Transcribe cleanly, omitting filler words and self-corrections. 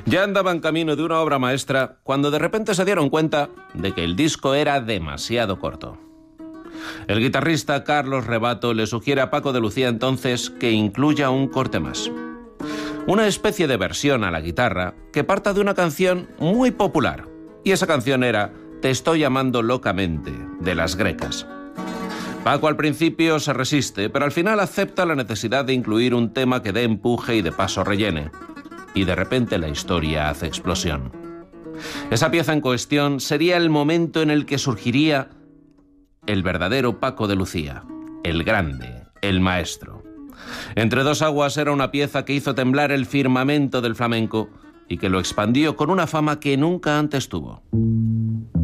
Ya andaban camino de una obra maestra cuando de repente se dieron cuenta de que el disco era demasiado corto. El guitarrista Carlos Rebato le sugiere a Paco de Lucía entonces que incluya un corte más. Una especie de versión a la guitarra que parta de una canción muy popular. Y esa canción era Te estoy amando locamente, de Las Grecas. Paco al principio se resiste, pero al final acepta la necesidad de incluir un tema que dé empuje y de paso rellene. Y de repente la historia hace explosión. Esa pieza en cuestión sería el momento en el que surgiría el verdadero Paco de Lucía, el grande, el maestro. Entre dos aguas era una pieza que hizo temblar el firmamento del flamenco y que lo expandió con una fama que nunca antes tuvo.